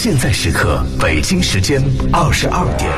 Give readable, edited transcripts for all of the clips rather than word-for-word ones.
现在时刻北京时间22点。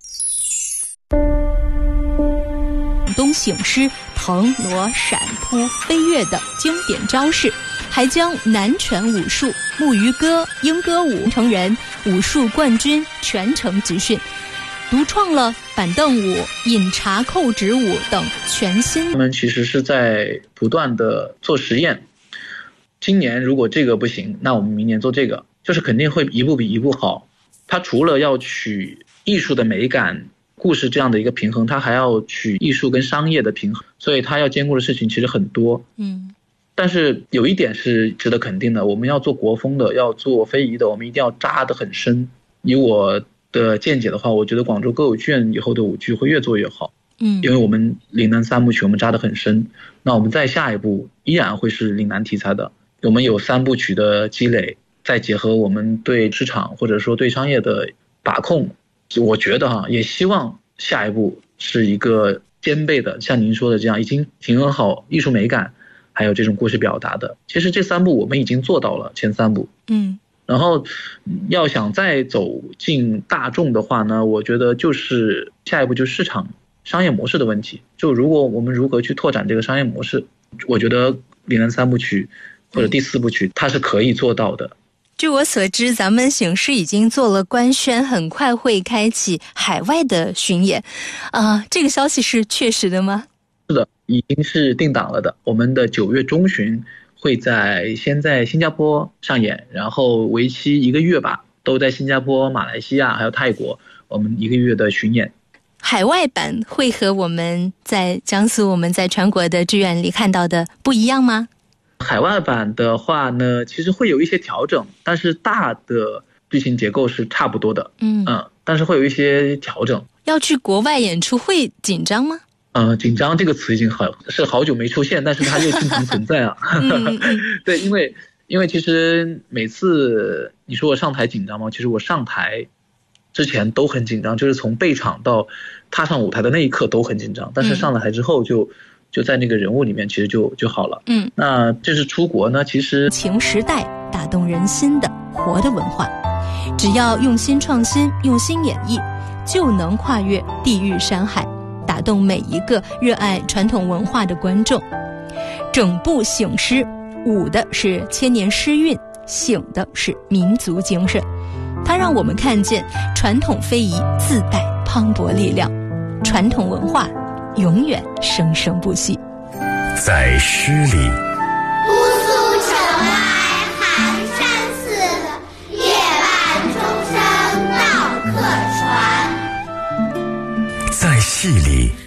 东醒狮腾挪闪扑飞跃的经典招式，还将南拳武术、木鱼歌、莺歌舞成人武术冠军全程集训，独创了板凳舞、饮茶扣指舞等全新。 他们其实是在不断的做实验，今年如果这个不行，那我们明年做这个，就是肯定会一步比一步好。它除了要取艺术的美感、故事这样的一个平衡，它还要取艺术跟商业的平衡，所以它要兼顾的事情其实很多。但是有一点是值得肯定的，我们要做国风的，要做非遗的，我们一定要扎得很深。以我的见解的话，我觉得广州歌舞剧院以后的舞剧会越做越好。因为我们岭南三部曲我们扎得很深，那我们再下一步依然会是岭南题材的。我们有三部曲的积累，再结合我们对市场或者说对商业的把控，我觉得也希望下一步是一个兼备的，像您说的这样已经平衡好艺术美感还有这种故事表达的。其实这三部我们已经做到了，前三部。然后要想再走进大众的话呢，我觉得就是下一步就是市场商业模式的问题。就如果我们如何去拓展这个商业模式，我觉得岭南三部曲或者第四部曲它是可以做到的。 据我所知，咱们醒狮已经做了官宣，很快会开启海外的巡演这个消息是确实的吗？ 是的，已经是定档了的。我们的9月中旬会先在新加坡上演，然后为期1个月吧，都在新加坡、马来西亚还有泰国，我们1个月的巡演。 海外版会和我们在江苏我们在全国的剧院里看到的不一样吗？ 海外版的话呢，其实会有一些调整，但是大的剧情结构是差不多的。但是会有一些调整。 要去国外演出会紧张吗？ 紧张这个词已经好久没出现，但是它又经常存在啊。对，因为其实每次你说我上台紧张吗？其实我上台之前都很紧张，就是从备场到踏上舞台的那一刻都很紧张，但是上了台之后就在那个人物里面其实就好了。那这是出国呢，其实情时代打动人心的活的文化，只要用心创新，用心演绎，就能跨越地域山海，打动每一个热爱传统文化的观众。整部醒狮舞的是千年诗韵，醒的是民族精神，它让我们看见传统非遗自带磅礴力量，传统文化永远生生不息。 在诗里， 姑苏城来寒山寺，夜半钟声到客船。 在戏里，